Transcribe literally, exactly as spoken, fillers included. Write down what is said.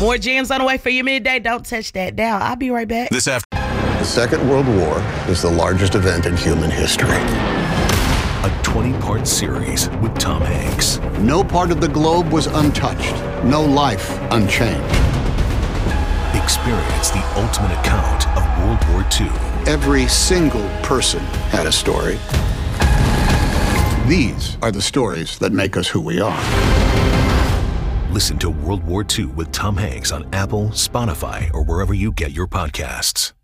More gems on the way for you midday. Don't touch that dial. I'll be right back. This after The Second World War is the largest event in human history. a twenty-part series with Tom Hanks. No part of the globe was untouched. No life unchanged. Experience the ultimate account of World War Two. Every single person had a story. These are the stories that make us who we are. Listen to World War Two with Tom Hanks on Apple, Spotify, or wherever you get your podcasts.